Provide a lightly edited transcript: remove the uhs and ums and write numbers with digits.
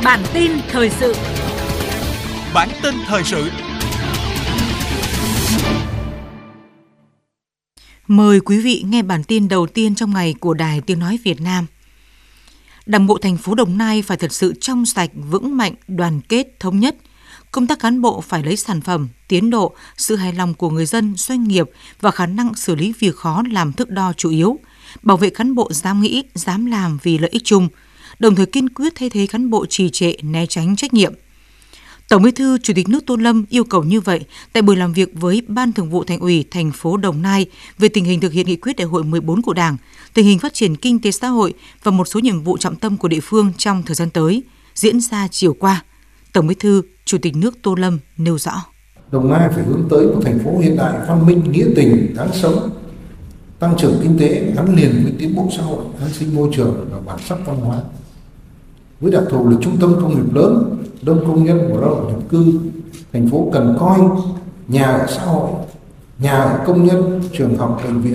Bản tin thời sự. Bản tin thời sự. Mời quý vị nghe bản tin đầu tiên trong ngày của Đài Tiếng nói Việt Nam. Đảng bộ thành phố Đồng Nai phải thật sự trong sạch, vững mạnh, đoàn kết, thống nhất. Công tác cán bộ phải lấy sản phẩm, tiến độ, sự hài lòng của người dân, doanh nghiệp và khả năng xử lý việc khó làm thước đo chủ yếu. Bảo vệ cán bộ dám nghĩ, dám làm vì lợi ích chung, đồng thời kiên quyết thay thế cán bộ trì trệ, né tránh trách nhiệm. Tổng Bí thư Chủ tịch nước Tô Lâm yêu cầu như vậy tại buổi làm việc với Ban Thường vụ Thành ủy thành phố Đồng Nai về tình hình thực hiện nghị quyết Đại hội 14 của Đảng, tình hình phát triển kinh tế xã hội và một số nhiệm vụ trọng tâm của địa phương trong thời gian tới diễn ra chiều qua. Tổng Bí thư Chủ tịch nước Tô Lâm nêu rõ: Đồng Nai phải hướng tới một thành phố hiện đại, văn minh, nghĩa tình, đáng sống, tăng trưởng kinh tế gắn liền với tiến bộ xã hội, an sinh môi trường và bản sắc văn hóa. Với đặc thù là trung tâm công nghiệp lớn, đông công nhân và lao động nhập cư, thành phố cần coi nhà ở xã hội, nhà ở công nhân, trường học, bệnh viện